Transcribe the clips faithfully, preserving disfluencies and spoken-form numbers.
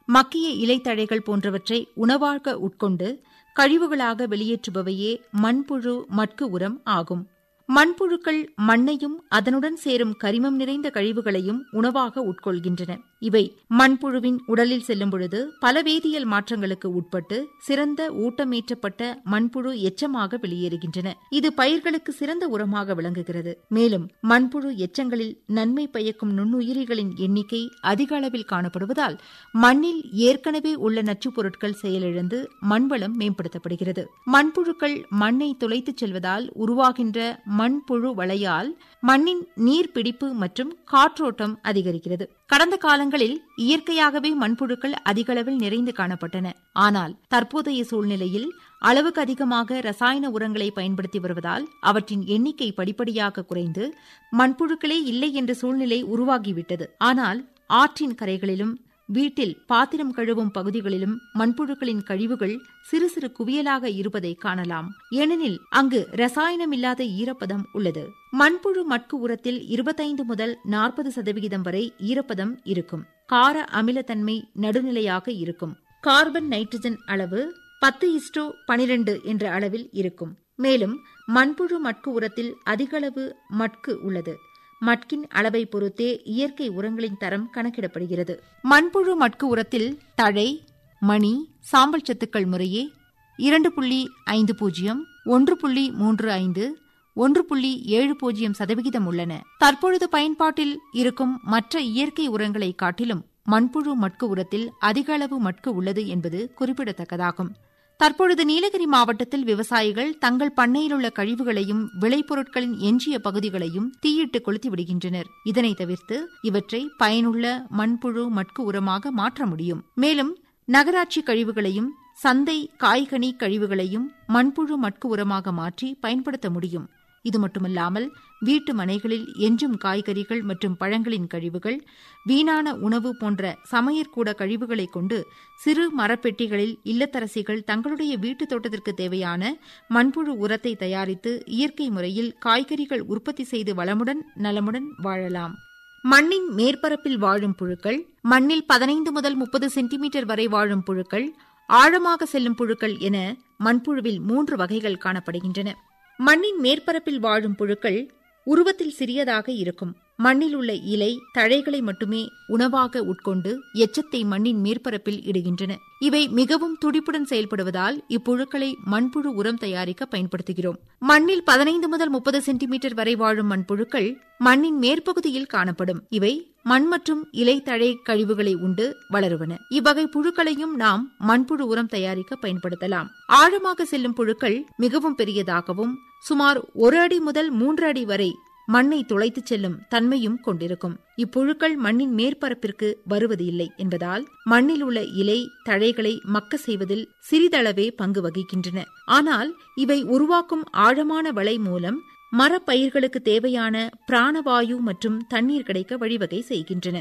மக்கிய இலைத்தழைகள் போன்றவற்றை உணவாக உட்கொண்டு கழிவுகளாக வெளியேற்றுபவையே மண்புழு மட்கு உரம் ஆகும். மண்புழுக்கள் மண்ணையும் அதனுடன் சேரும் கரிமம் நிறைந்த கழிவுகளையும் உணவாக உட்கொள்கின்றன. இவை மண்புழுவின் உடலில் செல்லும் பொழுது பல வேதியியல் மாற்றங்களுக்கு உட்பட்டு சிறந்த ஊட்டமேற்றப்பட்ட மண்புழு எச்சமாக வெளியேறுகின்றன. இது பயிர்களுக்கு சிறந்த உரமாக விளங்குகிறது. மேலும் மண்புழு எச்சங்களில் நன்மை பயக்கும் நுண்ணுயிரிகளின் எண்ணிக்கை அதிக அளவில் காணப்படுவதால் மண்ணில் ஏற்கனவே உள்ள நச்சுப் பொருட்கள் செயலிழந்து மண்வளம் மேம்படுத்தப்படுகிறது. மண்புழுக்கள் மண்ணை துளைத்துச் செல்வதால் உருவாகின்ற மண்புழு வளையால் மண்ணின் நீர்பிடிப்பு மற்றும் காற்றோட்டம் அதிகரிக்கிறது. கடந்த காலங்களில் இயற்கையாகவே மண்புழுக்கள் அதிகளவில் நிறைந்து காணப்பட்டன. ஆனால் தற்போதைய சூழ்நிலையில் அளவுக்கு அதிகமாக ரசாயன உரங்களை பயன்படுத்தி வருவதால் அவற்றின் எண்ணிக்கை படிப்படியாக குறைந்து மண்புழுக்களே இல்லை என்ற சூழ்நிலை உருவாகிவிட்டது. ஆனால் ஆற்றின் கரைகளிலும் வீட்டில் பாத்திரம் கழுவும் பகுதிகளிலும் மண்புழுக்களின் கழிவுகள் சிறு சிறு குவியலாக இருப்பதை காணலாம். ஏனெனில் அங்கு ரசாயனம் இல்லாத ஈரப்பதம் உள்ளது. மண்புழு மட்கு உரத்தில் இருபத்தைந்து முதல் நாற்பது சதவிகிதம் வரை ஈரப்பதம் இருக்கும். கார அமிலத்தன்மை நடுநிலையாக இருக்கும். கார்பன் நைட்ரஜன் அளவு பத்து இஸ்டு பனிரெண்டு என்ற அளவில் இருக்கும். மேலும் மண்புழு மட்கு உரத்தில் அதிகளவு மட்கு உள்ளது. மட்கின் அளவை பொறுத்தே இயற்கை உரங்களின் தரம் கணக்கிடப்படுகிறது. மண்புழு மட்கு உரத்தில் தழை, மணி, சாம்பல் சத்துக்கள் முறையே இரண்டு புள்ளி ஐந்து பூஜ்ஜியம், ஒன்று புள்ளி மூன்று ஐந்து, ஒன்று புள்ளி ஏழு பூஜ்ஜியம் சதவிகிதம் உள்ளன. தற்பொழுது பயன்பாட்டில் இருக்கும் மற்ற இயற்கை உரங்களை காட்டிலும் மண்புழு மட்கு உரத்தில் அதிக அளவு மட்கு உள்ளது என்பது குறிப்பிடத்தக்கதாகும். தற்பொழுது நீலகிரி மாவட்டத்தில் விவசாயிகள் தங்கள் பண்ணையில் உள்ள கழிவுகளையும் விளைபொருட்களின் எஞ்சிய பகுதிகளையும் தீயிட்டு கொளுத்தி விடுகின்றனர். இதனை தவிர்த்து இவற்றை பயனுள்ள மண்புழு மட்கு உரமாக மாற்ற முடியும். மேலும் நகராட்சி கழிவுகளையும் சந்தை காய்கனி கழிவுகளையும் மண்புழு மட்கு உரமாக மாற்றி பயன்படுத்த முடியும். இது மட்டுமல்லாமல் வீட்டு மனைகளில் எஞ்சும் காய்கறிகள் மற்றும் பழங்களின் கழிவுகள், வீணான உணவு போன்ற சமையற்கூட கழிவுகளை கொண்டு சிறு மரப்பெட்டிகளில் இல்லத்தரசிகள் தங்களுடைய வீட்டு தோட்டத்திற்கு தேவையான மண்புழு உரத்தை தயாரித்து இயற்கை முறையில் காய்கறிகள் உற்பத்தி செய்து வளமுடன் நலமுடன் வாழலாம். மண்ணின் மேற்பரப்பில் வாழும் புழுக்கள், மண்ணில் பதினைந்து முதல் முப்பது சென்டிமீட்டர் வரை வாழும் புழுக்கள், ஆழமாக செல்லும் புழுக்கள் என மண்புழுவில் மூன்று வகைகள் காணப்படுகின்றன. மண்ணின் மேற்பரப்பில் வாழும் புழுக்கள் உருவத்தில் சிறியதாக இருக்கும். மண்ணில் உள்ள இலை தழைகளை மட்டுமே உணவாக உட்கொண்டு எச்சத்தை மண்ணின் மேற்பரப்பில் இடுகின்றன. இவை மிகவும் துடிப்புடன் செயல்படுவதால் இப்புழுக்களை மண்புழு உரம் தயாரிக்க பயன்படுத்துகிறோம். மண்ணில் பதினைந்து முதல் முப்பது சென்டிமீட்டர் வரை வாழும் மண்புழுக்கள் மண்ணின் மேற்பகுதியில் காணப்படும். இவை மண் மற்றும் இலை தழை கழிவுகளை உண்டு வளருவன. இவ்வகை புழுக்களையும் நாம் மண்புழு உரம் தயாரிக்க பயன்படுத்தலாம். ஆழமாக செல்லும் புழுக்கள் மிகவும் பெரியதாகவும் சுமார் ஒரு அடி முதல் மூன்று அடி வரை மண்ணை துளைத்துச் செல்லும் தன்மையும் கொண்டிருக்கும். இப்புழுக்கள் மண்ணின் மேற்பரப்பிற்கு வருவது இல்லை என்பதால் மண்ணில் உள்ள இலை தழைகளை மக்க செய்வதில் சிறிதளவே பங்கு வகிக்கின்றன. ஆனால் இவை உருவாக்கும் ஆழமான வளை மூலம் மரப்பயிர்களுக்கு தேவையான பிராணவாயு மற்றும் தண்ணீர் கிடைக்க வழிவகை செய்கின்றன.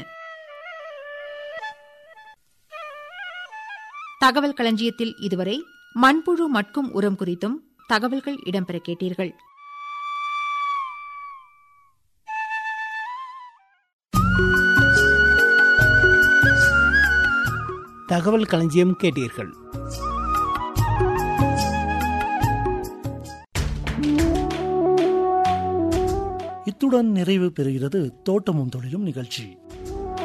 தகவல் களஞ்சியத்தில் இதுவரை மண்புழு மட்கும் உரம் குறித்தும் தகவல்கள் இடம்பெற கேட்டீர்கள். தகவல் களஞ்சியம் கேட்டீர்கள். இத்துடன் நிறைவு பெறுகிறது தோட்டமும் தொழிலும் நிகழ்ச்சி.